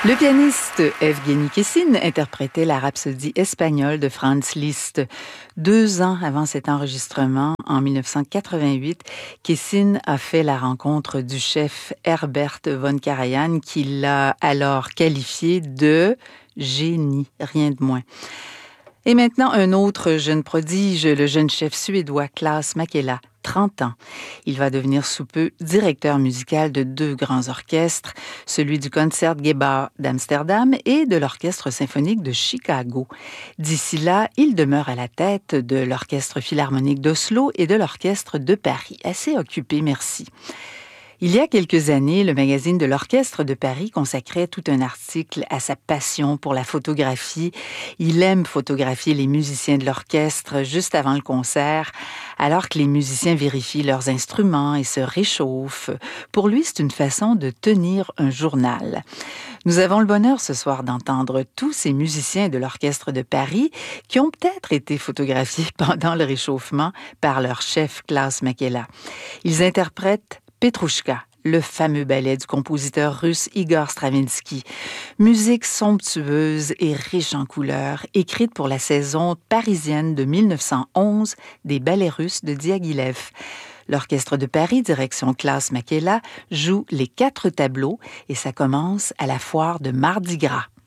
Le pianiste Evgueni Kessin interprétait la Rhapsodie espagnole de Franz Liszt. 2 ans avant cet enregistrement, en 1988, Kessin a fait la rencontre du chef Herbert von Karajan qui l'a alors qualifié de génie, rien de moins. Et maintenant, un autre jeune prodige, le jeune chef suédois Klaus Mäkelä, 30 ans. Il va devenir sous peu directeur musical de 2 grands orchestres, celui du Concertgebouw d'Amsterdam et de l'Orchestre symphonique de Chicago. D'ici là, il demeure à la tête de l'Orchestre philharmonique d'Oslo et de l'Orchestre de Paris. Assez occupé, merci. Il y a quelques années, le magazine de l'Orchestre de Paris consacrait tout un article à sa passion pour la photographie. Il aime photographier les musiciens de l'orchestre juste avant le concert, alors que les musiciens vérifient leurs instruments et se réchauffent. Pour lui, c'est une façon de tenir un journal. Nous avons le bonheur ce soir d'entendre tous ces musiciens de l'Orchestre de Paris qui ont peut-être été photographiés pendant le réchauffement par leur chef Klaus Mäkelä. Ils interprètent Petrouchka, le fameux ballet du compositeur russe Igor Stravinsky. Musique somptueuse et riche en couleurs, écrite pour la saison parisienne de 1911 des ballets russes de Diaghilev. L'Orchestre de Paris, direction Klaus Mäkelä, joue les 4 tableaux et ça commence à la foire de Mardi Gras.